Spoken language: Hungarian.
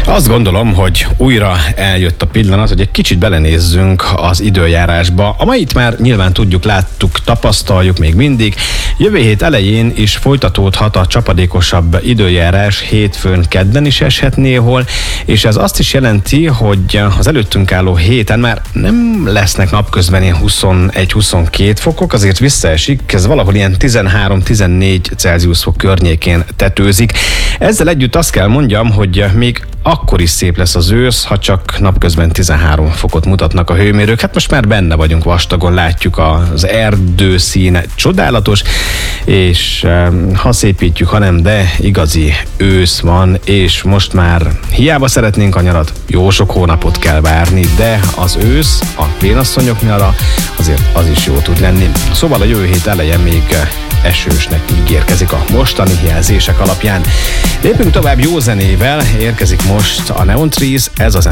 Azt gondolom, hogy újra eljött a pillanat, hogy egy kicsit belenézzünk az időjárásba. A mait már nyilván tudjuk, láttuk, tapasztaljuk még mindig. Jövő hét elején is folytatódhat a csapadékosabb időjárás, hétfőn, kedden is eshet néhol, és ez azt is jelenti, hogy az előttünk álló héten már nem lesznek napközben 21-22 fokok, azért visszaesik, ez valahol ilyen 13-14 Celsius fok környékén tetőzik. Ezzel együtt azt kell mondjam, hogy még akkor is szép lesz az ősz, ha csak napközben 13 fokot mutatnak a hőmérők. Hát most már benne vagyunk vastagon, látjuk az erdő színe, csodálatos, és ha szépítjük, ha nem, de igazi ősz van, és most már hiába szeretnénk a nyarat, jó sok hónapot kell várni, de az ősz, a vénasszonyok nyara, azért az is jó tud lenni. Szóval a jövő hét eleje még esősnek ígérkezik a mostani jelzések alapján. Lépünk tovább jó zenével, érkezik most a Neon Trees, ez a zene